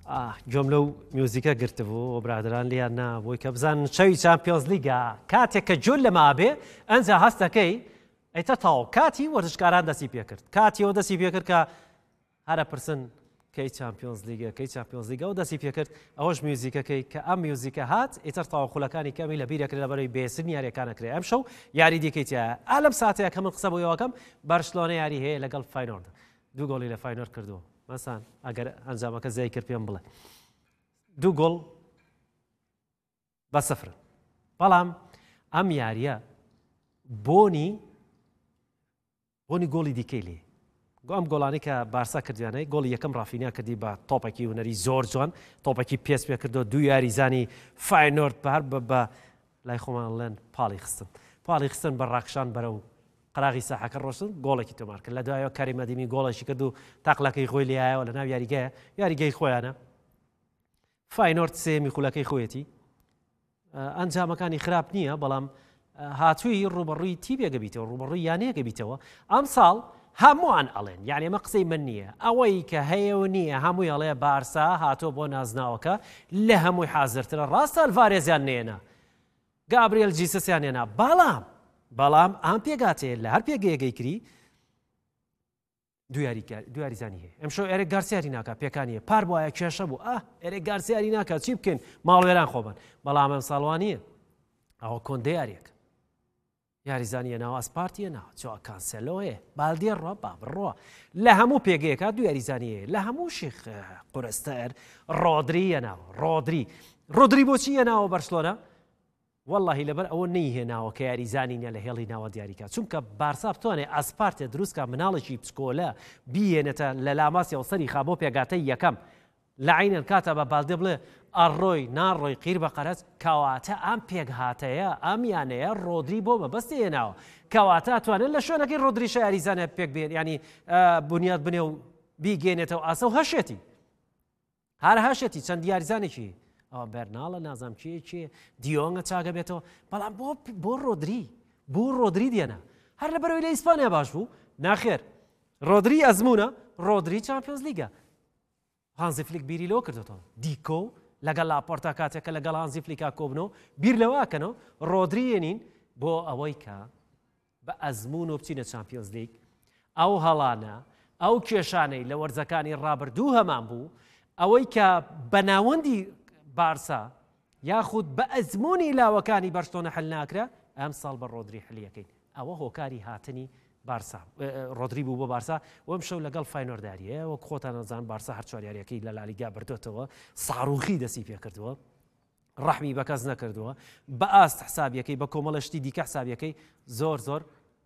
گۆم لەو میوزیکە گرتبوو برادران لیان نابووی کە بزان شەوی چامپیۆنز لیگە کاتێک کە جۆل لەما بێ ئەنجا هەستەکەی ئەیتە تاو کاتی وەرزشکاران دەستی پێکرد کاتیەوە دەستی پێکرد کە هەرە پرسن کەی چامپیۆنز لیگە کەی چامپیۆنز لیگە و دەستی پێکرد ئەوەش میوزیکەکەی کە ئەم میوزیکە هات ئیتر تاو خولەکانی کەمی لە بیرەکرد لەبەرەوەی بێسن یاریەکانەکرێ ئەم شەو یاری دیکەیتە ئالەم ساتەیە کە من قسە بۆ یەوەکەم بەرشلۆنە یاری هەیە لەگەڵ فاینۆرد دوو گۆڵی لە فاینۆر کردووە مەسان ئەگەر ئەنجامەکە زای کرد پێم بڵێ دوو گۆڵ بە سەفر بەڵام ئەم یاریە بۆنی گۆڵی دیکەی لێ ئەم گۆڵانی کە بارسا کردیانەی گۆڵی یەکەم ڕافینیا کردی بە تۆپێکی هونەری زۆر جوان تۆپێکی پێس پێ کردو دوو یاریزانی فاینۆرد بەهر بە لای خۆمان لێن پاڵی خستن بە ڕاکشان بەرە و قراغی ساحەکە ڕۆشتن گۆڵێکی تۆمار کرد لە دوایەوە کەریمەدیمی گۆڵێکی کرد و تاقلەکەی خۆی لایەوە لە ناو یاریگەی خۆیانە فاینۆرد سێمی خولەکەی خۆیەتی ئەنجامەکانی خراپ نییە بەڵام هاتووی ڕوبەڕووی تی بێگەبییتەوە ڕوبەڕووی یانەیەگە بیتەوە ئەم ساڵ هەمووان ئەڵێن یعنی ئەمە قسەی من نییە ئەوەی کە هەیە و نییە هەمووی ئەڵێ بارسا هاتۆ بۆ نازناوەکە لە هەمووی حازرترە ڕاستە ئەلڤارێزیان نێنا گابریێل جیسسیان نێنا بەڵام ئەم پێگاتێ لە هەر پێگەیەگەی کری دو یاریزانی هەیە ئەم شەو ئێرێک گارسیاری ناکە پێکانیە پار بواە کێشە بوو ئێرێک گارسیاری ناکات چی بکەین ماڵوێران خۆبن بەڵام ئەم ساڵوانیە ئەوە کۆندە یاریەکە یاریزانیە ناو ئەسپارتیە ناو چۆ کانسەلۆیە بالدیە ڕۆ با بڕۆ لە هەموو پێگەیەکە دو یاریزانیە لە هەموو شیخ قورستەر ڕۆدریە ناو ڕۆدری بۆچی یە ناوە بەرسلۆنە واللهی لەبەر ئەوە نەیهێناوە کە یاریزانینە لە هێڵی ناوە دیاریکە چونکە بارسا بتوانێت ئەسپارتێ دروستکە مناڵێکی پسکۆلە بیێنێتە لە لاماسیەوە سەری خا بۆ پێگاتەی یەکەم لە عینەن کاتە بە بالدێ بڵێ ئەڕۆی ناڕۆی قیر بە قەرەز کەواتە ئەم پێکهاتەیە ئەم یانەیە ڕۆدری بۆ مەبەستی هێناوە کەواتە توانێت لە شوێنەکەی ڕۆدریشە یاریزانە پێک بێن ینی بنیاد بنێ و بیگەێنێتەوە ئاسە و هەشێتی هەر هەشێتی چەند یاریزانێکی ئەوە بەرناڵە نازام چێ دیۆنگە چاگە بێتەوە بەڵام بۆ ڕۆدری دێنە هەر لە بەرەوەی لە ئیسپانیا باش بوو ناخێر ڕۆدری ئەزمونە ڕۆدری چامپیۆنز لیگە هانزی فلیک بیری لەوە کردەوە دیکۆ لەگەڵ لاپۆرتا کاتێکە لەگەڵ هانزی فلیکا کۆبنەوە بیر لەوەکەنەوە ڕۆدریێنین بۆ ئەوەی کە بە ئەزمون و بچینە چامپیۆنز لیگ ئەو هەڵانە ئەو کێشانەی لە وەرزەکانی ڕابردوو هەمان بوو ئەوەی کە بەناوەندی بارسا یاخود بە ئەزمموی لاوەکانی بەرشتۆنە هەل ناکرا ئەم ساڵ بە ڕۆدری حلیەکەین ئەوە هۆکاری هاتنی بارسا ڕۆدری بوو بۆ بارسا وەم شەو لەگەڵ فاینۆرداریە وەک خۆتان نەزان بارسا هەر چواریارەکەی لە لالیگا بردوێتەوە ساڕوخی دەسی پێکردووە ڕەحمی بە کەس نەکردووە بە ئاست حسابیەکەی بە کۆمەڵەشتی دیکە حسابیەکەی زۆر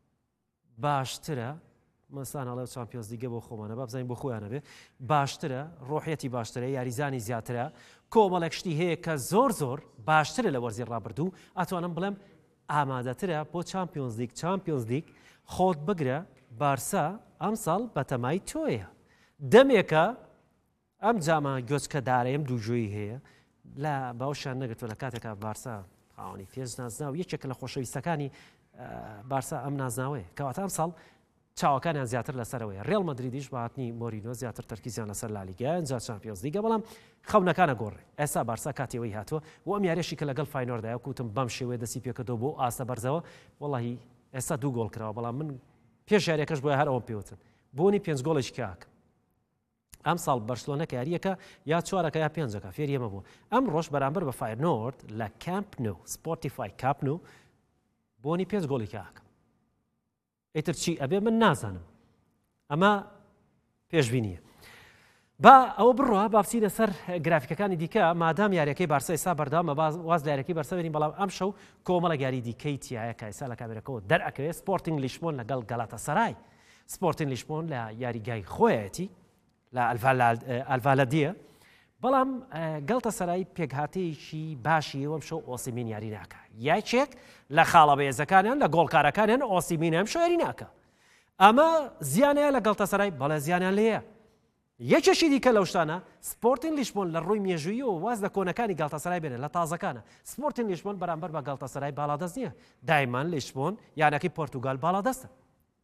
باشترە مەسانەڵە چامپیۆنز لیگە بۆ خۆمانە با بزانین بۆ خۆیانە بێ باشترە ڕۆحیەتی باشترە یاریزانی زیاترە کۆمەڵێک شتی هەیە کە زۆر باشترە لە وەرزی ڕابردوو ئەتوانم بڵێم ئامادەترە بۆ چامپیۆنز لیگ خۆت بگرە بارسا ئەم ساڵ بەتەمای تۆیە دەمێکە ئەم جامە گۆچکە دارەیەم دووژۆیی هەیە لە باوشیان نەگرتووە لە کاتێکە بارسا خاوەنی پێش نازنا و یەکێک لە خۆشەویستەکانی بارسا ئەم نازناوەیە کەواتە ئەم ساڵ چاوەکانیان زیاتر لەسەرەوەی ڕێڵ مەدریدیش بەهاتنی مۆرینۆ زیاتر تەرکیزیان لەسەر لالیگا ئەنجا چامپیۆنز لیگە بەڵام خەونەکانە گۆڕێ ئێستا بارسا کاتێوەی هاتووە و ئەم یاریشی کە لەگەڵ فاینۆردایە کوتم بەم شێوەیە دەسی پێکردەوە بۆ ئاستە بەرزەوە وەڵاهی ئێستا دوو گۆڵ کراوە بەڵام من پێش یاریەکەش بۆیە هەر ئەوم پێوتن بۆنی 5 گۆڵێکی کاک ئەم ساڵ بەرسلۆنە یاریەکە یا 4ەکە یا 5ەکە فێری ئەمە بوو ئەم ڕۆژ بەرامبەر بە فاینۆرد لە کامپ نو سپۆرتیفای کامپ نو بۆنی 5 گۆڵی کاک ئیتر چی ئەبێ من نازانم ئەمە پێشبینیە با ئەوە بڕۆ بابچینە سەر گرافیکەکانی دیکە مادام یاریەکەی بارسا ئێستا بەردەوامە واز لە یاریەکەی بەرسا بێنین بەڵام ئەم شەو کۆمەڵە یاری دیکەی تایە کە ئێستا لە کامێرەکەەوە دەرئەکەوێت سپۆرتینگ لیشبۆن لەگەڵ گەلاتەسەرای سپۆرتینگ لیشبۆن لە یاریگای خۆیەتی لە ئەلڤالەدیە بەڵام گەڵتەسەرای پێکهاتەیەکی باشی ئەوەم شەو ئۆسیمین یاری ناکە یاکێک لە خاڵە بەهێزەکانیان لە گۆڵکارەکانیان ئۆسیمین ئەم شەو یاری ناکە ئەمە زیانەیە لە گەڵتەسەرای بەڵێ زیانیان لێیە یەکێکی دیکە لەو شتانە سپۆرتینگ لیشبۆن لە ڕووی مێژووی و واز لە کۆنەکانی گاڵتەسەرای بێنێ لە تازەکانە سپۆرتینگ لیشبۆن بەرامبەر بە گاڵتەسەرای باڵادەست نییە دایمان لیشبۆن یانەکەی پۆرتوگال باڵادەستە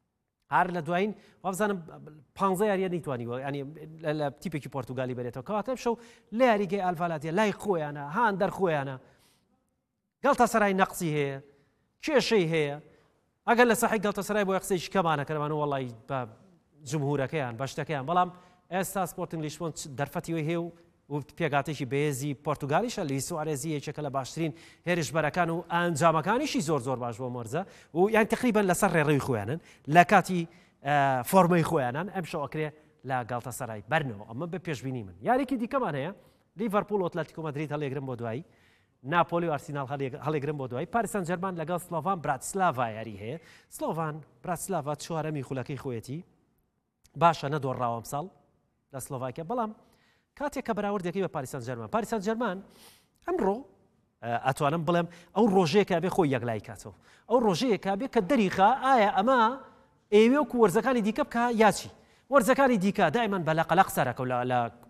هەر لە دوایین وابزانم 15 یاریە نەیتوانیوە ینی لە تیپێکی پۆرتوگالی بێتەوە کەواتە شەو لە یاریگەی ئەلڤالاتیە لای خۆیانە هان دەرخۆیانە گەڵتەسەرای نەقسی هەیە کێشەی هەیە ئەگەر لە ساحی گەڵتەسەرای بۆ قسەی کەمانە کەرەوانە وەڵی بە جمهورەکەیان بە شتەکەیان بەڵام ئێستا سپۆرتنگ لیشبۆن دەرفەتیەوەی هەیە و پێگاتێکی بەهێزی پۆرتوگالیشە لویس سوارێزی یەکێکە لە باشترین هێرشبەرەکان و ئەنجامەکانیشی زۆر باش بۆ مۆرزە و یان تقریبان لەسەر ڕێڕەوی خۆیانن لە کاتی فۆرمەی خۆیانان ئەم شەوەکرێ لە گاڵتەسەرای بەرنەوە ئەمە بە پێشبینی من یارێکی دیکەمان هەیە لیڤەرپوڵ و ئەتلەتیکۆ مەدرید هەڵێگرن بۆ دوایی ناپۆلی و ئارسینال هەڵێگرن بۆ دوایی پاریس سەن ژەرمان لەگەڵ سلۆڤان براتسلاڤا یاری هەیە سلۆڤان براتسلاڤا چوارەمی خولەکەی خۆیەتی باشە نەدۆڕاوە ئەمساڵ لە سلۆڤاکیا بەڵام کاتێک کە بەراوردەکەی بە پاریس سەن ژەرمان پاریس سەن ژەرمان ئەمڕۆ ئەتوانم بڵێم ئەو ڕۆژەیەکە بێ خۆی یەکلای کاتەوە ئەو ڕۆژەیەکە بێ کە دەریخە ئایا ئەمە ئێوێ و وەرزەکانی دیکە بکە یاچی وەرزەکانی دیکە دائیمەن بە لە قەلەق سەرەکە و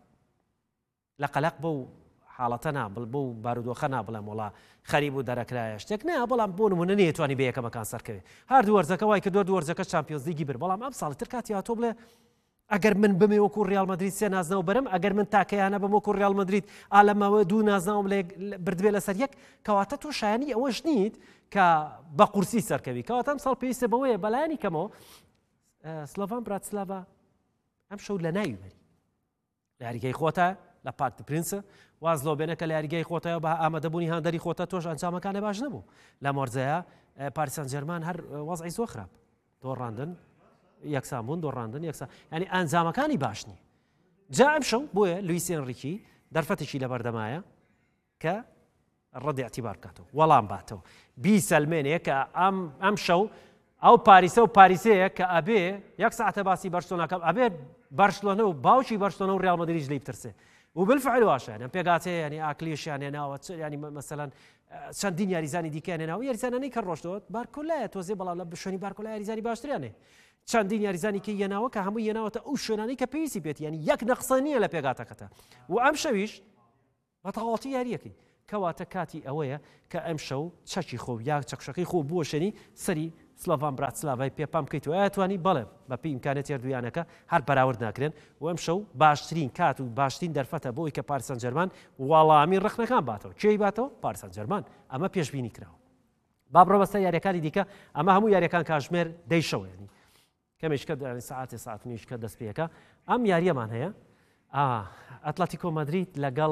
لە قەلەق بەو حاڵەتە نابڵ بۆ بارودۆخە نابڵێم وڵا خەریب و دەرەکرایە شتێک نە بەڵام بۆ نمونە نەیەتوانی بە یەکەمەکان سەرکەوێ هەردوو وەرزەکە وای کە دو وەرزەکە چامپیۆنز لیگی بر بەڵام ئەم ساڵی تر کاتی هاتۆ بڵێ ئەگەر من بمێ وەکو ڕیال مەدرید سێ نازنەوە بەرم ئەگەر من تاکەیانە بم وەکو ڕیال مەدرید ئالەمەوە دوو نازناوم لێ بردبێ لەسەر یەک کەواتە تۆ شایانی ئەوەش نیت کە بە قورسی سەرکەوی کەواتە ئەم ساڵ پێویستە بەوەیە بەلایانی کەمەوە سلۆڤان براتسلاڤا ئەم شەو لە ناوی بەری لە یاریگەی خۆتە لە پارک دو پرینسە واز لۆبێنە کە لە یاریگەی خۆتەوە بە ئامادەبوونی هاندەری خۆتە تۆش ئەنجامەکانە باش نەبوو لە مۆرزەیە پاریس سەن ژەرمان هەر وەزعی زۆر خراپ دۆڕاندن یەکسان بوون دۆڕاندن یەکسان ینی ئەنجامەکانی باش نییە جا ئەم شەو بۆیە لویس ئێنریکی دەرفەتێکی لە بەردەمایە کە ڕەدی اعتیبار بکاتەوە وەڵام باتەوە بیسەلمێنێ کە ئەم شەو ئەو پاریسە و پاریسەیە کە ئەبێ یەک ساعتە باسی بەرسلۆناکەم ئەبێ بەرسلۆنە و باوکی بەرسلۆنە و ڕیال مەدریدیش لێی بترسێ و بالفعل واشە ئەم پێگاتەیە ینی ئاکلیشیان هێناوە ینی مەسەلەن چەندین یاریزانی دیکەیان هێناوە یاریزانانەی کە ڕۆشتەوە بارکۆلایە تۆزێ بەڵام لە بشوێنی بارکۆلای یاریزانی باشتریانێ چەندین یاریزانی کە هێناوە کە هەمووی هێناوەتە ئەو شوێنانەی کە پێویستی بێت ینی یەک نەقسە نییە لە پێگاتەکەتە و ئەم شەویش بەتەواوەتی یاریەکەی کەواتە کاتی ئەوەیە کە ئەم شەو چەکی خۆ یا چەکشەکەی خۆ بووە شوێنی سەری سلۆڤان براتسلاڤای پێپام بکەیتەوە ئەتوانی بەڵێ بەپی ئیمکانێت یاردویانەکە هەر بەراورد ناکرێن و ئەم شەو باشترین کات و باشترین دەرفەتە بۆی کە پاریس سەن ژەرمان وەڵامی ڕخنەکان باتەوە کێی باتەوە پاریس سەن ژەرمان ئەمە پێشبینی کراوە با بڕۆ بەسەر یاریەکانی دیکە ئەمە هەموو یاریەکان کاتژمێر دەی شەوێنی کەمێشکە ساعت نیشکە دەست پێەکە ئەم یاریەمان هەیە ئەتلەتیکۆ مەدرید لەگەڵ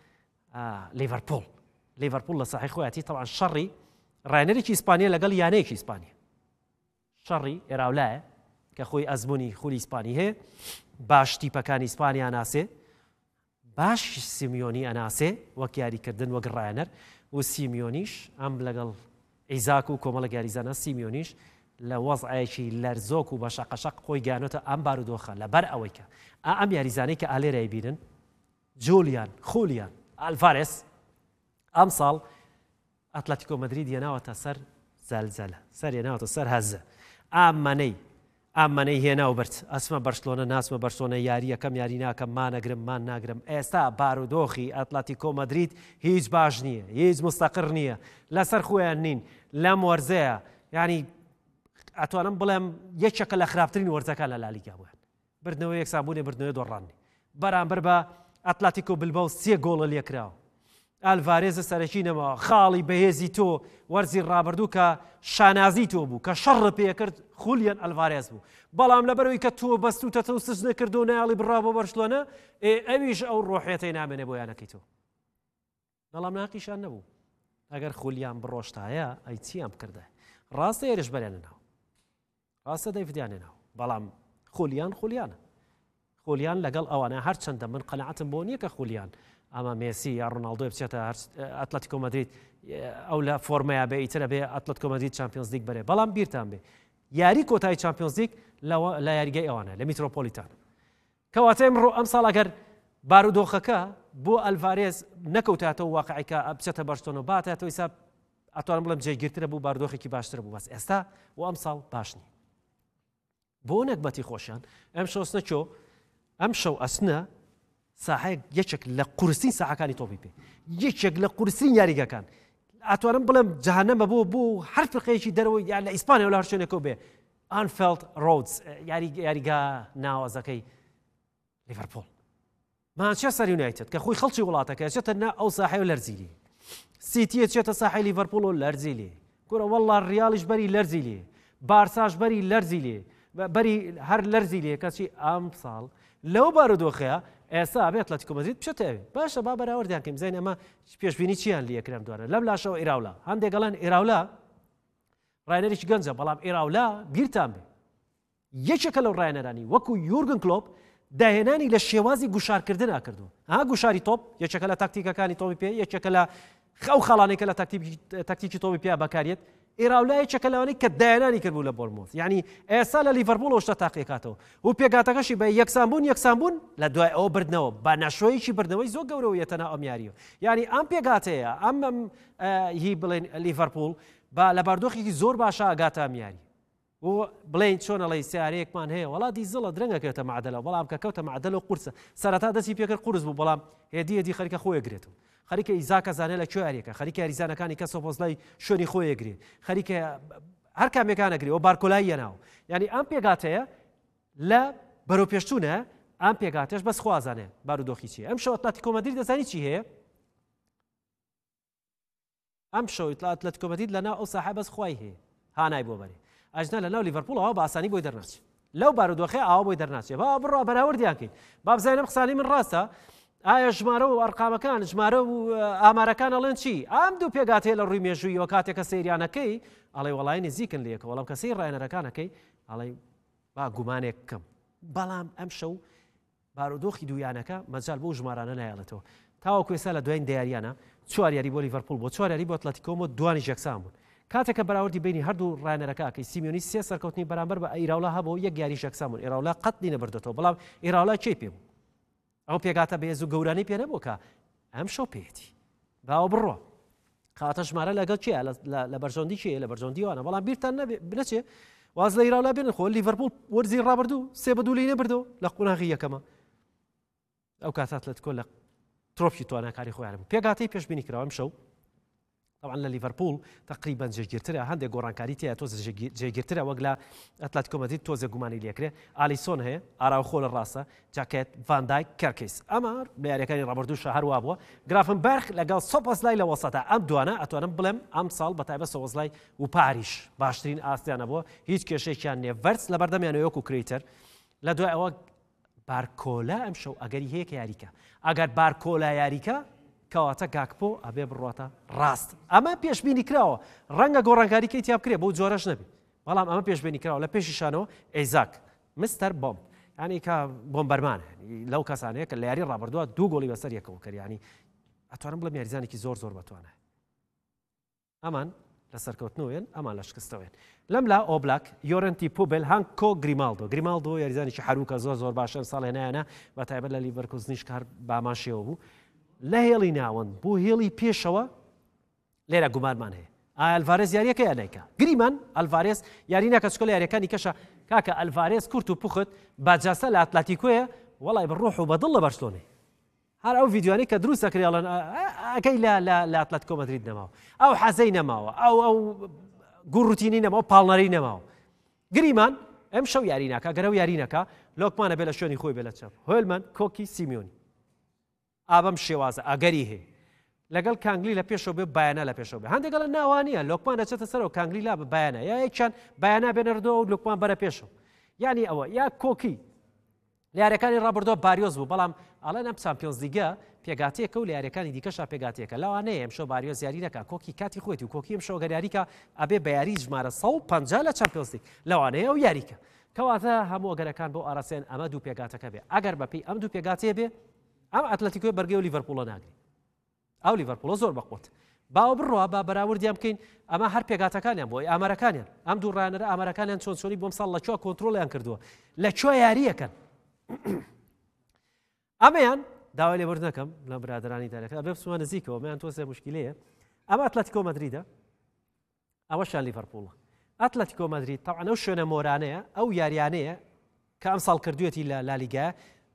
لیڤەرپوڵ لە ساحی خۆیەتی تەڵان شەڕی ڕایەنەرێکی ئیسپانیا لەگەڵ یانەیەکی ئیسپانیا شەڕی ئێراولایە کە خۆی ئەزمموی خولی ئیسپانی هەیە باش تیپەکانی ئیسپانیا ئەناسێ باش سیمیۆنی ئەناسێ وەک یاریکردن وەک ڕایەنەر و سیمیۆنیش ئەم لەگەڵ ئەیزاک و کۆمەڵە یاریزانە سیمیۆنیش لە وەزعایەکی لەرزۆک و بە شەقەشەق خۆی گیانۆتە ئەم بارودۆخە لەبەر ئەوەی کە ئەم یاریزانەی کە ئالێرەی بینن جۆلیان خولیان ئالڤارێس ئەم ساڵ ئەتلەتیکۆ مەدرید هێناوەتە سەر زەلزەلە سەر هێناوەتە سەر هەزە ئامانەی هێنا و برد ئەسمە بەرسلۆنە ناسمە بەرسۆنە یاری یەکەم یاری ناکەم مان ناگرم ئێستا بارودۆخی ئەتلەتیکۆ مەدرید هیچ باش نییە هیچ مستەقر نییە لەسەر خۆیان نین لەم وەرزەیە ینی ئەتوانم بڵێم یەکێکە لە خراپترین وەرزەکان لە لالیگا بوویان بردنەوەی یەکسانبوونێ بردنەوەی دۆڕانی بەرامبەر بە ئەتلەتیکۆ بلباو 3 گۆڵە لێکراوە ئالڤارێزە سەرەکی نەماوە خاڵی بەهێزی تۆ وەرزی ڕابردوو کە شانازی تۆ بوو کە شەڕ پێکرد خولیان ئەلڤارێز بوو بەڵام لەبەرەوەی کە تۆ بەستوتە و سژ نەکرد و نایاڵی بڕا بۆ بەرسلۆنە ئەویش ئەو ڕۆحێتەی نامێنێ بۆ یانەکەی تۆ بەڵام ناقیشان نەبوو ئەگەر خولیان بڕۆشتایە ئەی چیان بکردە ڕاستە هێرش بەرێنە ناو ڕاستە دەیفدیانێ ناو بەڵام خولیان لەگەڵ ئەوانە هەر چەندە من قەنەعەتم بۆ نییە کە خولیان ئەمە مێسی یا ڕۆناڵدۆ بچێتە ئەتلەتیکۆ مەدرید ئەو لە فۆرمەیە بێ ئیترە بێ ئەتلەتیکۆ مەدرید چامپیۆنز لیگ بەرێ بەڵام بیرتان بێ یاری کۆتایی چامپیۆنز لیگ لە یاریگەی ئەوانە لە میترۆپۆلیتان کەواتە ئەمڕۆ ئەم ساڵ ئەگەر بارودۆخەکە بۆ ئەلڤارێز نەکەوتاتەوە واقعیکە بچێتە بەرسلۆنە باتێتەوە ئیسا ئەتوانم بڵێم جێگیرترە بوو بارودۆخێکی باشتر بوو بەس ئێستا و ئەم ساڵ باش نییە بۆ نەکبەتی خۆشیان ئەم شەوسنە چۆ ئەم شەو ئەسنە ساحەیەک یەکێک لە قورسین ساحەکانی تۆپی پێ یەکێک لە قورسین یاریگەکان ئەتوانم بڵێم جەهەنەمە بۆ هەر فرقەیەکی دەرەوەی یا لە ئیسپانیا و لە هەر شوێنێکەوە بێ ئانفیلد ڕۆدز یاریگا ناوازەکەی لیڤەرپۆڵ. مانچستەر یونایتد کە خۆی خەڵکی وڵاتەکە چێتە ئەو ساحەی و لەرزی لێ. سیتیە چێتە ساحەی لیڤەرپۆڵ و لەرزی لێ. کورە وەڵڵا ڕیالیش بەری لەرزی لێ. بارساش بەری لەرزی لێ. بەری هەر لەرزی لێ کەچی ئەم ساڵ لەو بارودۆخەیە ئێستا ئەبێ ئەتلەتیکۆ مەدرید بچێتەوێ. باشە با بەراوردیان کەین بزانین ئەمە پێشبینی چیان لێ یەکرام دوانە. لەم لاشەوە ئێراولا هەندێک گەڵان ئێراولا ڕایەنەرێکی گەنجە بەڵام ئێراولا بیرتان بێ. یەکێکە لەو ڕایەنەرانی وەکو یورگن کلۆپ داهێنانی لە شێوازی گوشارکردن ئاکردووە. گوشاری تۆپ یەکێکە لە تاکتیکەکانی تۆپی پێ یەکێکە لە خەو خەڵانێکە لە تاکتیکی تۆپی پێ بەکارێت. ئێراولا یەکێکە لەوانەی کە داهێنانی کردبوو لە بۆرمۆس. یعنی ئێستا لە لیڤەرپۆڵ شتە تاقیکاتەوە و پێگاتەکەشی بە یەکسانبوون لە دوای ئەوە بردنەوە بە نەشۆیەکی بردنەوەی زۆر گەورەوە یەتەنا ئەم یاریەوە. یعنی ئەم پێگاتەیە ئەم هی بڵێن لیڤەرپۆڵ بە لە باردۆخێکی زۆر باشە ئاگاتە ئەم یاری. و بڵێن چۆنەڵی سیارەیەکمان هەیە وڵا دیزڵە درەنگەکەوێتە معدەلەوە بەڵام کە کەوتە معدەلەوە قورسە سەرەتا دەستی پێکرد قورس بوو بەڵام هێدی خەریکە خۆی گرێتەوە. خەریکە ئیزاکە زانێ لە کوێ یاریەکە خەریکە یاریزانەکانی کە سۆپۆزلای شوێنی خۆی یەگرێ خەریکە هەر کامێکانەگری و بارکۆلایی یەناوە. یعنی ئەم پێگاتەیە لە بەرەوپێشتونە ئەم پێگاتەش بەس خوازانێ بارودۆخی چیە. ئەم شەو ئەتلەتیکۆ مەدرید دەزانی چی هەیە؟ ئەم شەو ئەتلەتیکۆ مەدرید لەناو ئەو ساحە بەس خوای هەیە هانای بۆ بەرێ. ئەجنا لەناو لیڤەرپۆڵەوە بە ئاسانی بۆی دەرناچێت. لەو بارودۆخێ ئاوا بۆی دەرناچێت. با بڕوا بەراوردیان کەین. با بزانم قسانی من ڕاستە ئایا ژمارە و ئەرقامەکان ژمارە و ئامارەکان ئەڵێن چی؟ ئەم دوو پێگاتەیە لە ڕووی مێژوویەوە کاتێکە سەیریانەکەی ئەڵێ وەڵای نزیکن لێکە وەڵام کەسەی ڕایەنەرەکانەکەی ئەڵێ با گومانێک کەم. بەڵام ئەم شەو بارودۆخی دوویانەکە مەجال بۆ ژمارانە نایڵێتەوە. تاوەکو ئێستا لە دوایین دیاریانە 4 یاری بۆ لیڤەرپۆڵ بۆ 4 یاری بۆ ئەتلەتیکۆ دوانی یەکسان بوون. کاتێکە بەراوردی بینی هەردوو ڕایەنەرەکەکەی سیمیۆنی سێ سەرکەوتنی بەرامبەر بە ئێراولا هەبوو یەک یاری یەکسان بوون. ئێراولا قەت نەبردێتەوە بەڵام ئێراولا چی پێ بوو؟ ئەو پێگاتە بەهێز و گەورانەی پێ نەبوو کە ئەم شەو پێێتی باوە بڕۆ خاتە ژمارە لەگەڵ چیە لە بەرژۆندی چیە لە بەرژۆندیوانە بەڵام بیرتان نەچێ واز لە ئێراولا بێنن خۆ لیڤەرپۆڵ وەرزی ڕابردوو 3-2 لێ نەبردەوە لە قۆناغی یەکەمە. ئەو کات ئەتلەتیکۆ لە ترۆپی تواناکاری خۆیان بوو. پێگاتەی پێشبینی کراوە ئەم شەو طبعا لە لیڤەرپۆڵ تقریبا جێگیرترە هەندێک گۆڕانکاری تەیە تۆزە جێگیرترە وەک لە ئەتلەتیکۆ مەدرید تۆزە گومانی لێکرێ. ئالیسۆن هەیە ئاراوخۆ لە ڕاستە جاکێت ڤاندایک کەرکیس ئەمە بە یاریەکانی ڕابردووشە هەروە بووە. گرافنبەرگ لەگەڵ سۆپۆزلای لە وەسەتە ئەم دوانە ئەتوانم بڵێم ئەم ساڵ بەتایبەت سۆپۆزلای و پاریش باشترین ئاستیانە بووە هیچ کێشەیەکیان نییە. ڤەرس لە بەردەمیانەوە وەکو کریتەر لە دوای ئەوە بارکۆلا ئەم شەو ئەگەری هەیە کە یاریکە ئەگەر بارکۆلا یاریکە کەواتە گاکپۆ ئەبێ بڕاتە ڕاست. ئەمە پێشبینی کراوە ڕەنگە گۆڕانکاریکەی تیا بکرێ بۆ جۆرەش نەبێت بەڵام ئەمە پێشبینی کراوە لە پێشیشانەوە ئەیزاک مستەر بۆمب ینی کە بۆمبەرمانە لەو کەسانەیە کە لە یاری ڕابردووە 2 گۆڵی بەسەر یەکەوە کرد. ینی ئەتوانم بڵێم یاریزانێکی زۆر بەتوانە. ئەمان لە سەرکەوتنەوەن ئەمان لە شکستەوەن. لەم لا ئۆبلاک یۆرنتی پوبل هانکۆ گریمالدۆ یاریزانێکی حروکە زۆر باشە ساڵێ نایەنە بەتایبەت لە لیڤەرکوزنیش کار باماشەوە بوو لە هێڵی ناوەند بۆ هێڵی پێشەوە لێرە گومانمان هەیە ئەلڤارێز یاریەکە یانایکە گریمان ئەلڤارێز یاری ناکە چکۆ لە یاریەکانی کەشە کاکە ئەلڤارێز کورت و پوخت باجاسە لە ئەتلەتیکۆیە وەڵای بڕۆح و بەدڵ لە بەرسلۆنێ هەر ئەو ڤیدیوانەی کە دروستە کراڵن ئەگەی لە ئەتلەتیکۆ مەدرید نەماوە ئەو حەزەی نەماوە ئەو گوڕوتینی نەماوە پاڵنەری نەماوە. گریمان ئەم شەو یاری ناکە گەرە و یاری نەکە لۆکمانە بێ لە شوێنی خۆی بێ لە چەپ هۆلمەن کۆکی سیمیۆنی ئابەم شێوازە ئەگەری هەیە لەگەڵ کانگلی لە پێشەوە بێ بایانە لە پێشەوە بێ هەندێک لە ناوانیە لۆکمان دەچێتە سەرەوە کانگلی لا بە بایانە یا یەکیان بایانە بێنەردەوە و لۆکمان بەرە پێشەوە یعنی ئەوە یا کۆکی لە یاریەکانی ڕابردووە باریۆز بوو بەڵام ئەڵێن ئەم چامپیۆنز لیگە پێگاتەیەکە و لە یاریەکانی دیکەشا پێگاتەیەکە لەوانەیە ئەمشەو باریۆز یاری نەکا کۆکی کاتی خۆیت و کۆکی ئەمشەو گەر یاریکە ئەبێ بە یاری ژمارە 150 لە چامپیۆنز لیگ لەوانەیە ئەو یاریکە کەواتە هەموو ئەگەرەکان بۆ ئاراسێن ئەمە دوو پێگاتەکە بێ ئەگەر بەپی ئەم دوو پێگاتەیە بێ ئەم ئەتلەتیکۆی بەرگەی و لیڤەرپۆڵە ناگری ئەو لیڤەرپۆڵە زۆر بەقوت باوە بڕوا با بەراوردیان بکەین ئەمە هەر پێگاتەکانیان بۆی ئامارەکانیان ئەم دوو ڕایەنەرە ئامارەکانیان چۆنی بۆم ساڵ لەکوێ کۆنتڕۆڵیان کردووە لەکوێ یاریەکەن ئەمەیان داوای لێبەر نەکەم لە برادرانی دارەکە بێ بچمە نزیکەوە ئەمەیان تۆ سێ مشکلەیە ئەمە ئەتلەتیکۆ مەدریدە ئەوەشان لیڤەرپۆڵە ئەتلەتیکۆ مەدرید تەواو ئەو شوێنە مۆرانەیە ئەو یاریانەیە کە ئەم ساڵ کردوێتی لە لالیگا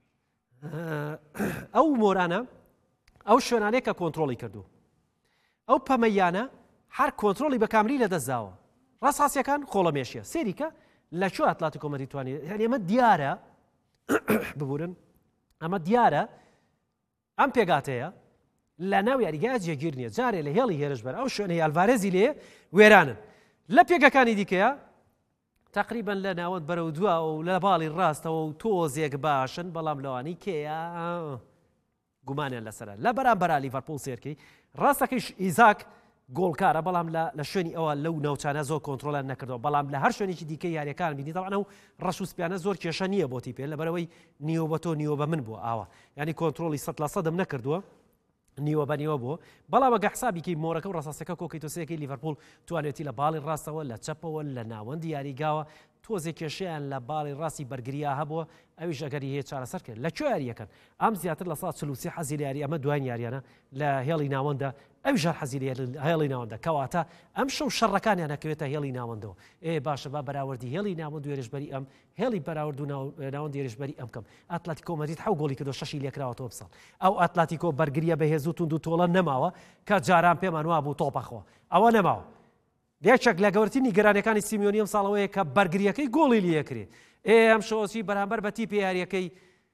ئەو مۆرانە ئەو شوێنانەیە کە کۆنتڕۆڵی کردو ئەو پەمەیانە هەر کۆنتڕۆڵی بە کاملی لەدەستداوە ڕاستاسیەکان خۆڵەمێشیە سێریکە لەکوێ ئەتلەتیکۆ مەدرید توانێت یعنی ئەمە دیارە ببورن ئەمە دیارە ئەم پێگاتەیە لە ناو یاریگای جێگیر نییە جارێ لە هێڵی هێرشبەر ئەو شوێنەی ئالڤارێزی لێ وێرانن لە پێگەکانی دیکەیە تقریبا لە ناوەند بەرەو دووە و لە باڵی ڕاستەوە و تۆزێک باشن بەڵام لەوانی کێیە گومانیان لەسەرە لە بەرامبەر لیڤەرپوڵ سێرکەی ڕاستەکەیش ئیزاک گۆڵکارە بەڵام لە شوێنی ئەوە لەو ناوچانە زۆر کۆنتترۆلیان نەکردەوە بەڵام لە هەر شوێنێکی دیکەی یاریەکان بینی دەڵانە و ڕەش و سپیانە زۆر کێشە نییە بۆتی پێ لەبەرەوەی نیوە بە تۆ نیوە بە من بووە ئاوە ینی کۆنتترۆلی 100% نەکردووە نیوە بەنیوە بووە بەڵام ئەگە حسابیکەی مۆرەکە و ڕاستەکە کۆکەی تۆسەیەکی لیڤەرپوڵ توانێتی لە باڵی ڕاستەوە لە چەپەوە لە ناوەندی یاریگاوە تۆزێک کێشیان لە باڵی ڕاستی بەرگریا هەبووە ئەویش ئەگەری هەیە چارەسەر کرد لە کوێ یاریەکەن ئەم زیاتر لە 140 حەزی یاری ئەمە دوای یاریانە لە هێڵی ناوەندە ئەویش حەزی هێڵی ناوەندە کەواتە ئەم شەو شەڕەکانیان نەکەوێتە هێڵی ناوەندەوە باشە با بەراوردی هێڵی ناوەند و ێرشبەری ئەم هێڵی بەراورد و ناوەند ێرشبەری ئەم کەم ئەتلەتیکۆ مەدرید حەو گۆڵی کردو شەشی لێکراوەتەوە بساڵ ئەو ئەتلەتیکۆ بەرگریە بەهێز و توند و تۆڵە نەماوە کە جاران پێمان وا بوو تۆپەخەوە ئەوە نەماوە یەکێک لە گەورەترین نیگەرانیەکانی سیمیۆنی ئەم ساڵەوەیە کە بەرگریەکەی گۆڵی لێکرێت ئەم شۆسی بەرامبەر بە تیپی یاریەکەی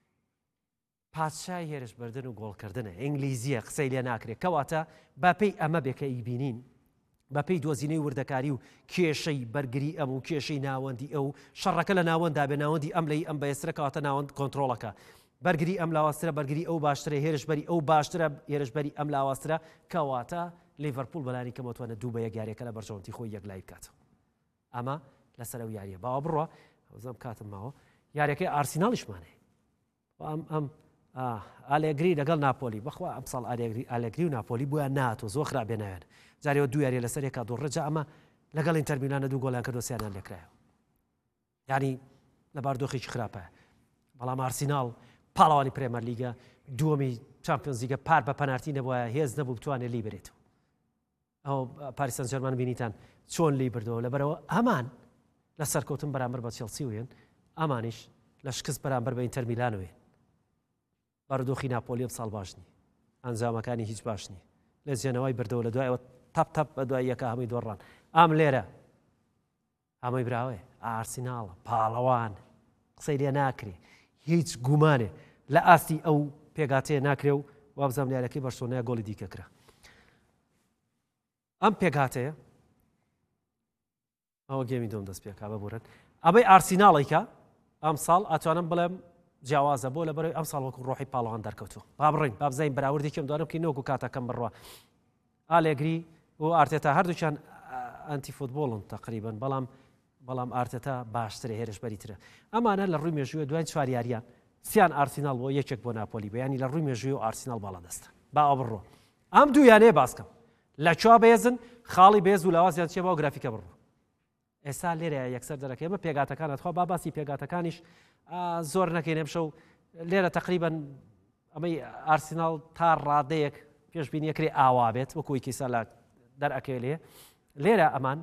پادشای هێرشبەردن و گۆڵکردنە ئینگلیزیە قسەی لێ ناکرێت کەواتە باپەی ئەمە بێکە ئیبینین بەپەی دۆزینەی وردەکاری و کێشەی بەرگری ئەم و کێشەی ناوەندی ئەو شەڕەکە لە ناوەندا بێ ناوەندی ئەم لەی ئەم بەێسرە کەواتە ناوەند کۆنتترۆڵەکە بەرگری ئەم لاواسترە بەرگری ئەو باشترە هێرشبەری ئەو باشترە هێرشبەری ئەم لاواسترە کەواتە لیڤەرپوڵ بەلانی کەمەوەتوانە دوو بە یەک یاریەکە لە بەرژەوەندی خۆی یەک لای بکاتەوە ئەمە لەسەر ئەو یاریە باوە بڕوە ئەوزەم کاتم ماوە یاریەکەی ئارسیناڵیشمانەیە ئەم ئالێگری لەگەڵ ناپۆلی بەخوا ئەم ساڵ ئالێگری و ناپۆلی بووە ناتۆ زۆر خراپێنایەن جارێەوە دوو یاریە لەسەر یەکا دوڕەجە ئەمە لەگەڵ ئینتەر میلانە دوو گۆڵیان کردو سییانیان لێکرایەوە ینی لە باردۆخێکی خراپە بەڵام ئارسیناڵ پاڵەوانی پرێمەر لیگە دووەمی چامپیۆنز لیگە پار بە پەنارتی نەبووە هێز نەبوو بتوانێت لی برێتەوە ئەو پاریس سەن ژەرمان بینیتان چۆن لی بردەوە لەبەرەوە هەمان لە سەرکەوتن بەرامبەر بە چێلسی وێن ئەمانیش لە شکست بەرامبەر بە ئینتەر میلان وێن بەردۆخی ناپۆلی ئەم ساڵ باش نییە ئەنجامەکانی هیچ باش نییە لە جێنەوەی بردەوە لە دوایەوە تەپ بە دوای یەکە هەمووی دۆڕان ئام لێرە ئەمەی براوێ ئارسیناڵە پاڵەوان قسەی لێ ناکرێ هیچ گومانێ لە ئاستی ئەو پێگاتەیە ناکرێ و وابزانام لایەکەی بەرسۆنەیە گۆڵی دیکە کرا ئەم پێگاتەیە ئەوە گێمی دۆم دەست پێکا ببورن ئەبەی ئارسیناڵێکە ئەم ساڵ ئەتوانم بڵێم جیاوازە بۆ لەبەرەوەی ئەم ساڵ وەکو ڕۆحی پاڵەوان دەرکەوتووە با بڕین با بزین بەراوردێکم دوانم بکەین نۆکو کاتەکەم بڕوە ئالێگری و ئارتێتا هەردووچیان ئەنتی فوتبۆڵن تقریبن بەڵام ئارتێتا باشترە هێرشبەریترە ئەمانە لە ڕووی مێژوویە دوای چوار یاریان سیان ئارسیناڵ بۆ یەکێک بۆ ناپۆلی بەیانی لە ڕووی مێژووی و ئارسیناڵ باڵا دەستە با ئەو بڕۆ ئەم دوو یانەیە باسکەم لە چوا بێزن خاڵی بێز و لاوازیان چێ بۆ گرافیکە بڕۆ ئێستا لێرە یەکسەر دەرەکە ئەمە پێگاتەکانت خوا باسی پێگاتەکانیش زۆر نەکەین ئەم شەو لێرە تقریبا ئەمەی ئارسیناڵ تا ڕادەیەک پێشبینیەکرێ ئاوا بێت وەکوی کیسا لە دەرئەکەوێ لێرە ئەمان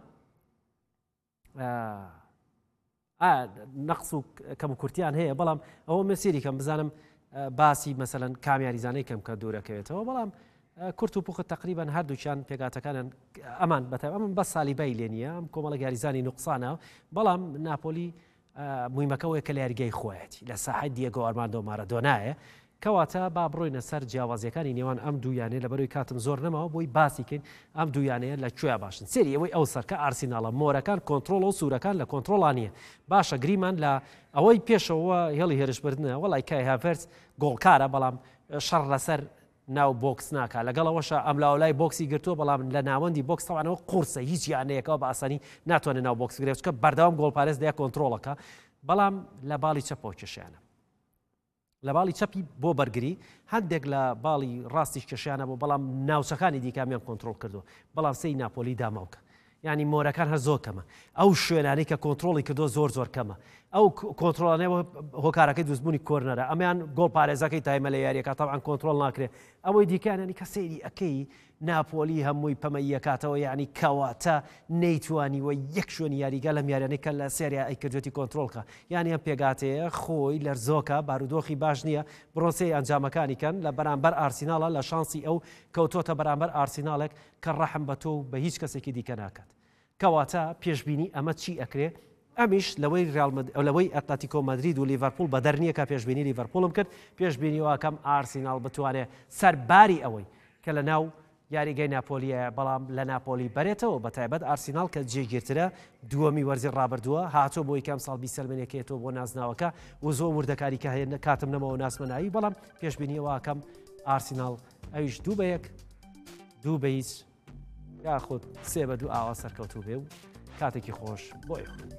نەقص و کەم و کورتیان هەیە بەڵام ئەوە مسیری کەم بزانم باسی مەسەلەن کامیاریزانەی کەم کە دوورەکەوێتەوە بەڵام کورت و پوخت تقریبا هەردووچیان پێگاتەکانن ئەمان بەتای ئەم بە ساڵی بای لێ نییە ئەم کۆمەڵە یاریزانی نوقسانە بەڵام ناپۆلی مویمەکەوەیە کە لە یاریگای خۆیەتی لە ساحەی دیێگۆ ئارماندۆ مارەدۆنایە کەواتە با بڕۆینە سەر جیاوازیەکانی نێوان ئەم دوویانەیە لە بەروی کاتم زۆر نەماوە بۆی باسیکەین ئەم دوویانەیە لە کوێ باشن سێری ئەوەی ئەو سەرکە ئارسیناڵە مۆرەکان کۆنتترۆل و سوورەکان لە کۆنتترۆڵانیە باشە گریمان لە ئەوەی پێشەوە هێڵی هێرشبردنە وەڵای کای هافرز گۆڵکارە بەڵام شەڕ لەسەر ناو بۆکس ناکە لەگەڵەوەشە ئەم لاولای بۆکسی گرتووە بەڵام لە ناوەندی بۆکس تەوانەوە قورسە هیچ یانەیەکەوە بە ئاسانی ناتوانێت ناو بۆکس گرێت چکە بەردەوام گۆڵپارێز دەیە کۆنتترۆڵەکە بەڵام لە باڵی چەپەوە کێشیانە لە باڵی چەپی بۆ بەرگری هەندێک لە باڵی ڕاستیش کێشیانە بۆ بەڵام ناوچەکانی دیکامیان کۆنتترۆل کردو بەڵام سەی ناپۆلی داماوکە ینی مۆرەکان هەر زۆر کەمە ئەو شوێنانەی کە کۆنتترۆڵی کردو زۆر کەمە ئەو کۆنتترۆلانەوە هۆکارەکەی دروستبوونی کۆرنەرە ئەمیان گۆڵ پارێزەکەی تایمە لە یاریەکە تاوان کۆنتترۆل ناکرێت ئەوەی دیکانانی کە سەیری ئەەکەی ناپۆلی هەمووی پەمەیەکاتەوە یعنی کەواتە نەیتوانیوە یەک شوێنی یاریگە لەم یاریانەی کە لە سێریا ئەیکردوێتی کۆنتترۆلکە یانی ئەم پێگاتەیە خۆی لەرزۆکە بارودۆخی باش نییە بڕۆنسەی ئەنجامەکانی کەن لە بەرامبەر ئارسیناڵە لە شانسی ئەو کەوتۆتە بەرامبەر ئارسیناڵێک کە ڕەحم بە تۆ بە هیچ کەسێکی دیکە ناکات کەواتە پێشببینی ئەمە چی ئەکرێ ئەمیش لەوەی ئەتلتیکۆ مەدرید و لیڤەرپۆل بە دەرنیە کە پێشبینی لیڤەرپۆڵم کرد پێشبینیەوەکەم ئارسینال بتوانێت سەرباری ئەوەی کە لە ناو یاریگەی ناپۆلیە بەڵام لە ناپۆلی بەرێتەوە بە تایبەت ئارسینال کە جێگیرترە دووەمی وەرزی ڕابردووە هاتۆ بۆ یکەم ساڵ بیسەلمێنێکێتەوە بۆ نازناوەکە و زۆر وردەکاری کە هەیە کاتم نەمەوە ناسمەناوی بەڵام پێشبینیەوەکەم ئارسینال ئەویش 2-1 یاخود 3-2 ئاوا سەرکەوتوو بێ و کاتێکی خۆش بۆ یەخ